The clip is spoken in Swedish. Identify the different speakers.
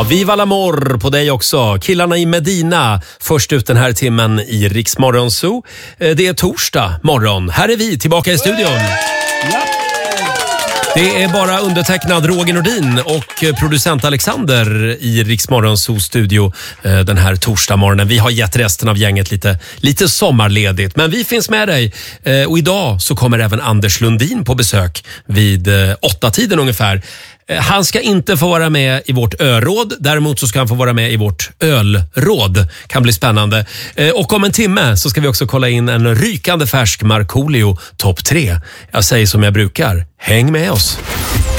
Speaker 1: Ja, Viva l'amor på dig också. Killarna i Medina först ut den här timmen i Rix Morgon Zoo. Det är torsdag morgon. Här är vi tillbaka i studion. Det är bara undertecknad Roger Nordin och producent Alexander i Rix Morgon Zoo-studio den här torsdagmorgonen. Vi har gett resten av gänget lite sommarledigt, men vi finns med dig. Och idag så kommer även Anders Lundin på besök vid 8-tiden ungefär. Han ska inte få vara med i vårt öråd. Däremot så ska han få vara med i vårt ölråd. Kan bli spännande. Och om en timme så ska vi också kolla in en rykande färsk Markoolio topp 3. Jag säger som jag brukar. Häng med oss.